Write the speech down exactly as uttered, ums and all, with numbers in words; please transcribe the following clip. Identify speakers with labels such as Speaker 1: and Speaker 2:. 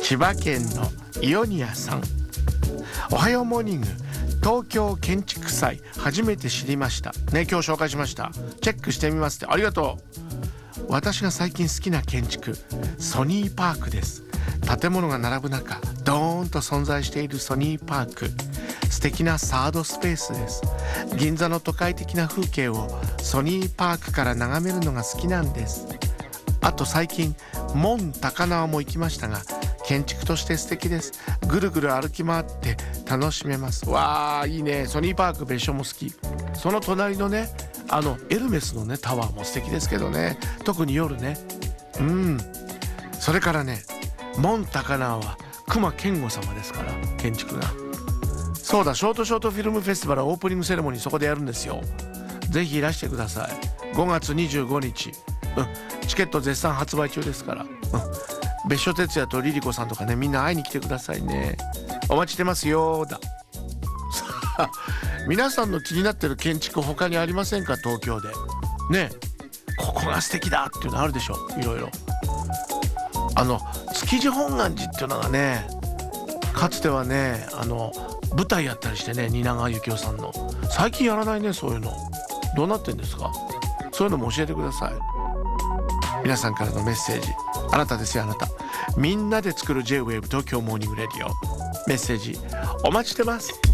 Speaker 1: 千葉県のイオニアさん、おはようモーニング。東京建築祭初めて知りましたね。今日紹介しました。チェックしてみますって。ありがとう。私が最近好きな建築、ソニーパークです。建物が並ぶ中、ドーンと存在しているソニーパーク、素敵なサードスペースです。銀座の都会的な風景をソニーパークから眺めるのが好きなんです。あと最近門高輪も行きましたが、建築として素敵です。ぐるぐる歩き回って楽しめます。わーいいね。ソニーパーク別所も好き。その隣のね、あのエルメスのねタワーも素敵ですけどね、特に夜ね。うんそれからね、門高輪は隈研吾様ですから、建築が。そうだ、ショートショートフィルムフェスティバルオープニングセレモニーそこでやるんですよ。ぜひいらしてください。ごがつにじゅうごにち、うん、チケット絶賛発売中ですから、うん、別所哲也とリリコさんとかね、みんな会いに来てくださいね。お待ちしてますよだ。さあ、皆さんの気になってる建築他にありませんか？東京でね、ここが素敵だっていうのあるでしょ。いろいろ。あの築地本願寺っていうのがね、かつてはね、あの舞台やったりしてね、蜷川幸雄さんの。最近やらないね、そういうの。どうなってんですか？そういうのも教えてください。皆さんからのメッセージ、あなたですよ、あなた。みんなで作る J-ウェーブ 東京モーニングレディオ。メッセージお待ちしてます。